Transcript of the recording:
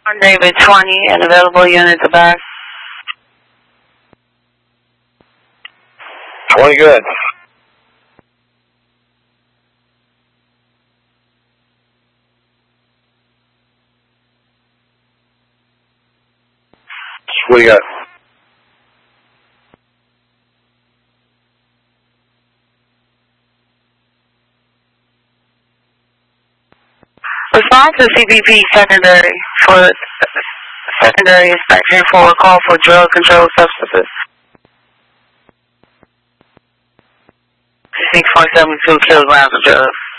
David 20 and available units of bus. 20 good. What do you got? Response to CPP secondary for secondary inspection for a call for drug controlled substances. 6.72 kilograms of drugs.